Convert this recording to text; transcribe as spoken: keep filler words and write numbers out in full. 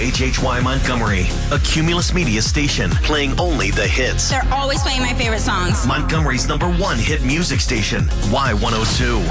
H H Y Montgomery, a Cumulus Media station playing only the hits. They're always playing my favorite songs. Montgomery's number one hit music station, Y one oh two.